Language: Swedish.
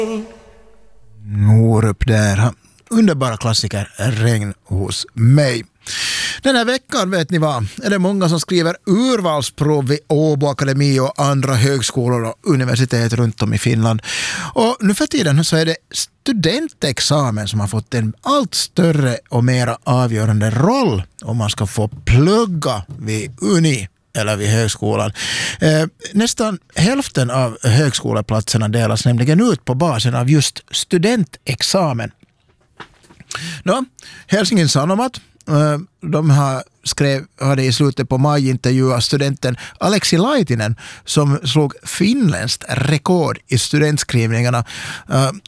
Orup där. Underbara klassiker, Regn hos mig. Den här veckan, vet ni vad, är det många som skriver urvalsprov vid Åbo Akademi och andra högskolor och universitet runt om i Finland. Och nu för tiden så är det studentexamen som har fått en allt större och mer avgörande roll om man ska få plugga vid uni eller vid högskolan. Nästan hälften av högskoleplatserna delas nämligen ut på basen av just studentexamen. Helsingin Sanomat, de hade i slutet på maj intervjuat studenten Aleksi Laitinen som slog finländskt rekord i studentskrivningarna.